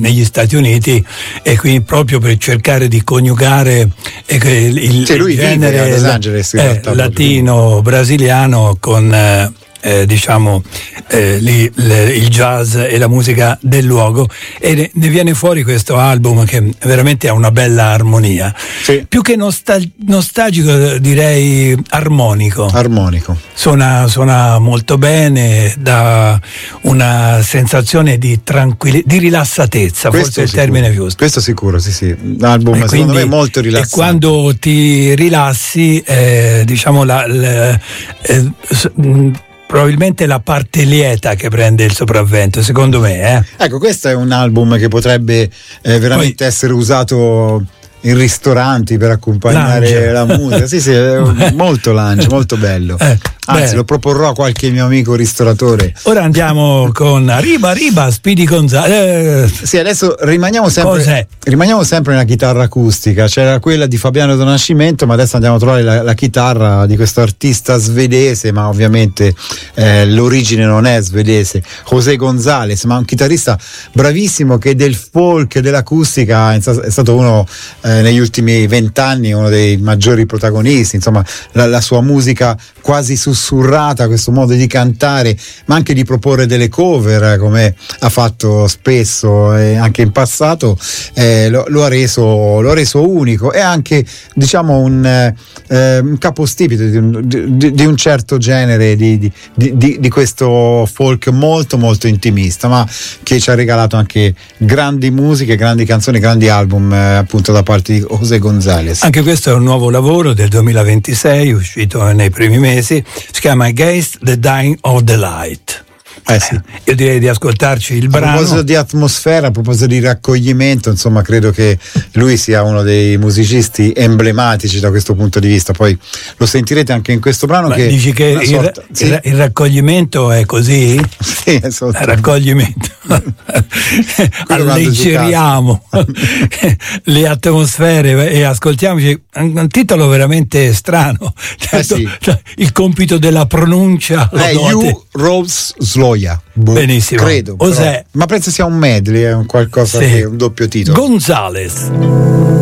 negli Stati Uniti, e quindi proprio per cercare di coniugare il genere Los Angeles, latino brasiliano con il jazz e la musica del luogo, e ne viene fuori questo album che veramente ha una bella armonia, sì. Più che nostalgico, direi armonico. Suona molto bene, dà una sensazione di tranquillità, di rilassatezza, questo forse è il termine giusto. Questo sicuro, sì. L'album secondo me è molto rilassante. E quando ti rilassi, probabilmente la parte lieta che prende il sopravvento, secondo me. Ecco, questo è un album che potrebbe veramente essere usato in ristoranti per accompagnare la musica. Sì, è molto lounge, molto bello. Anzi, lo proporrò a qualche mio amico ristoratore. Ora andiamo con Arriba Speedy Gonzales. Sì, adesso rimaniamo sempre nella chitarra acustica. C'era quella di Fabiano Donascimento, ma adesso andiamo a trovare la chitarra di questo artista svedese, ma ovviamente l'origine non è svedese, José González, ma un chitarrista bravissimo che del folk e dell'acustica è stato uno negli ultimi 20 anni uno dei maggiori protagonisti. Insomma, la sua musica quasi sussurrata, questo modo di cantare, ma anche di proporre delle cover, come ha fatto spesso anche in passato, lo ha reso unico, e anche, diciamo, un capostipite di un certo genere di questo folk molto molto intimista, ma che ci ha regalato anche grandi musiche, grandi canzoni, grandi album, appunto da parte di José González. Anche questo è un nuovo lavoro del 2026, uscito nei primi mesi, si chiama Against the Dying of the Light. Sì. Io direi di ascoltarci il brano. A proposito di atmosfera, a proposito di raccoglimento, insomma, credo che lui sia uno dei musicisti emblematici da questo punto di vista. Poi lo sentirete anche in questo brano. Che dici che il raccoglimento è così? Sì, è raccoglimento. Alleggeriamo le atmosfere e ascoltiamoci un titolo veramente strano. Il compito della pronuncia. You Rose Sloya. Benissimo. Credo. Ma penso sia un medley, è un qualcosa che è un doppio titolo. González.